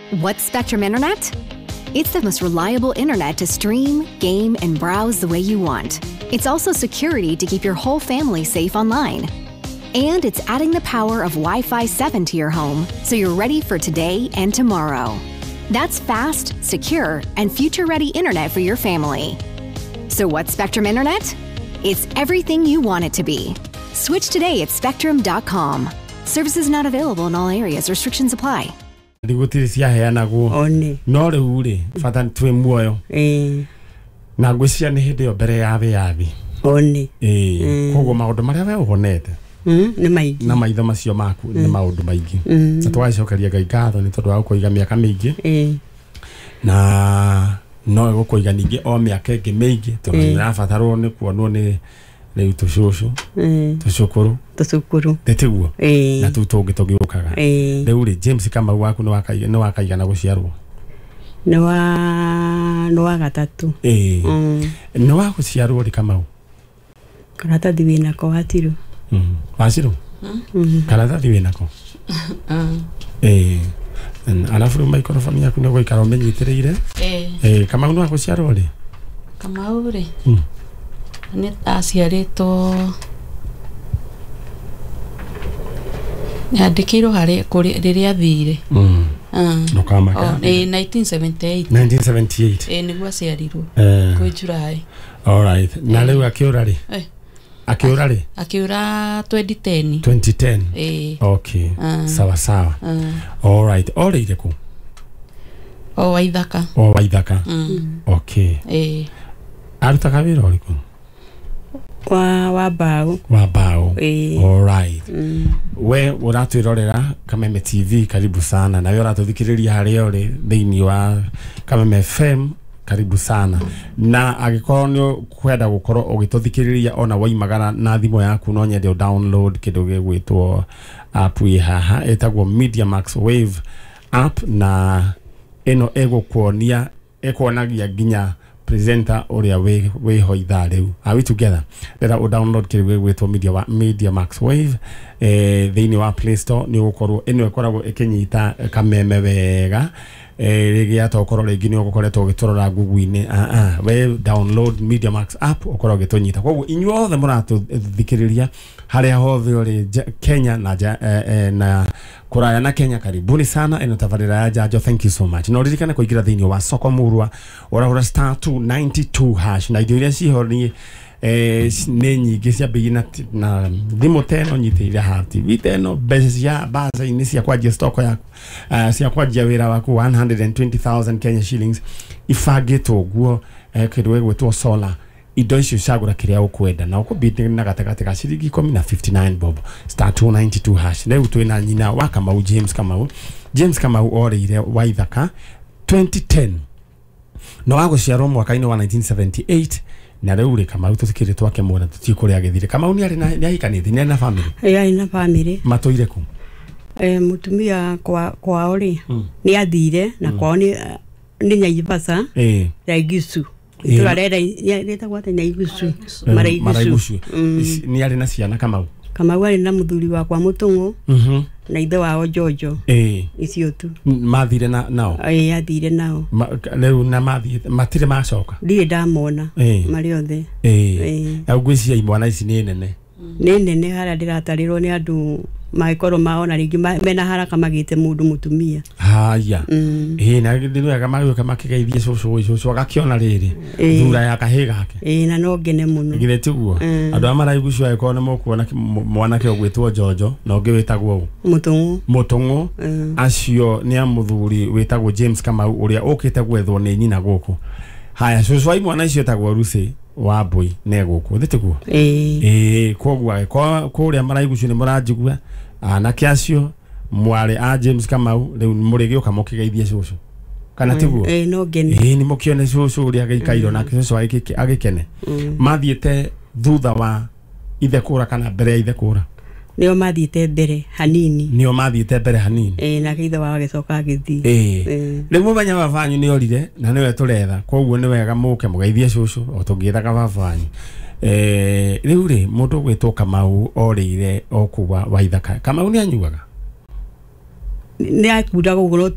What's Spectrum Internet? It's the most reliable internet to stream, game, and browse the way you want. It's also security to keep your whole family safe online. And it's adding the power of Wi-Fi 7 to your home so you're ready for today and tomorrow. That's fast, secure, and future-ready internet for your family. So what's Spectrum Internet? It's everything you want it to be. Switch today at spectrum.com. Services not available in all areas. Restrictions apply. Ndigutiricia heana guo no riu ri fata twi muoyo na ngwiciria ni hindi yo mbere ya yathi koguo maundu maria we uhonete ni maingi na maitho macio maku ni maundu maingi na twacokeria Ngai ngatho ni tondu wa kuiga miaka mingi na no gukuiga ningi o miaka ingi mingi tondu ni afatarwo ni kuonwo ni riu tucucu tucukuru tetiguo na tu tungiukaga riu ri James Kamau waku ni wakaiga na guciarwo ni wa gatatu ni wa guciarwo ri Kamau karatathi wina ko hatiru wasiru karatathi wina ko alafu microphone yaku ni guikara umenyitireire Kamau ni wa guciarwo ri Kamau ri ni aciarĩtwo yandĩkĩirwo harĩ rĩrĩa athire nokamaga 1978 nĩguo aciarirwo kwĩ July. Alright, na rĩu akĩũra rĩ akĩũra 2010 okay sawa sawa alright orĩire kũ Waithaka okay arutaga wĩra ũrĩkũ wa bao alright we uratwirorera Kameme TV karibu sana na we uratuthikiriria haria uri thiini wa Kameme FM karibu sana na agikorwo ni kwenda gukorwo ugituthikiriria ona waimagara na thimo yaku no nyende download kindu gigwitwo app haha etagwo Media Max Wave app na eno egukuonia ekuonagia nginya presenter uria we hoitha riu are we together let us download kiri gwetwo Media Max Wave thiini wa Play Store ni gukorwo eno ekoragwo ikinyita Kameme wega rigia tokorwo ringi ni ugukoretwo giturora Google-ini we download Media Max app ukorwo gitunyita koguo inyuothe muratuthikiriria haria hothe uri Kenya na kuraya na Kenya karibuni sana eno tabarira ya Jajo thank you so much no ririkane kuingira thiini wa Soko Murwa ora star 292 hash na idio iria ciho ni ni nyingi cia bigina na thimo teno nyitire hati viteno bezia baza ini cia kwajia stoko yako cia kwajia wira waku 120,000 Kenya shillings ifagitwo guo kidwe gwetwo solar indo icio cagura kiria ukwenda na ukubiti na gatakati ka ciringi 10 na 59 bob star 292 hash leo twina nyina wa Kamau James Kamau orire Waithaka 2010 no waguciarwo mwaka-ini wa 1978 na rĩu ri Kamau tutikire twake mwana tutikuria agithire Kamau ni ari na hikanite ni na family matuire ku mutumia kwao ri ni athire na kwao ni Nyaivasa Raigisu turarera yeta gwate Nyaigusu Maraigusu ni ari na ciana Kamau ari na muthuri wa kwa Mutungu na ithe wao Jojo icio tu mathire nao athire nao leo na matire macoka ndire ndamona mari othe agwiciria imwana ici ni nene haria ndiratarirwo ni andu magikoro maona ringi mena haraka magite mundu mutumia haya na ndinwega magioka makigeithie cucu agakiona riri thura ya kahi gake na no ngene muno ngire tiguo andu amaraigu cio eko ni mukuona mwanake ogwitwo Jojo na ungi witagwo Mutungu acio ni amuthuri witagwo James Kamau uria ukite gwethwo ni nyina guku haya cucu ai mwana icio tagwo Rusi wa boy neguku thitiguo koguo kuria maraigu cio ni muranjigua na kiacio mware a James Kamau riu murigioka mukigeithie cucu kana tiguo no ngene ni mukione cucu uria gikairo na cucu agikene mathiete thutha wa ithe kura kana mbere ya ithe kura nio mathiete mbere hanini na kithe wa gicoka agithi riu banya babanyu ni orire na niwe turetha koguo ni wega muke mugeithie cucu o tungiethaga babanyu riu ri mundu gwitwo Kamau orire okuwa Waithaka Kamau ni anyuaga ni akunda gugoro